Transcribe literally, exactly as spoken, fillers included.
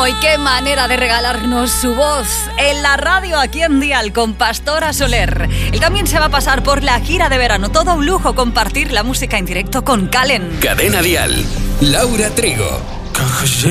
y qué manera de regalarnos su voz en la radio aquí en Dial con Pastora Soler. Él también se va a pasar por la gira de verano. Todo un lujo compartir la música en directo con Calen. Cadena Dial, Laura Trigo.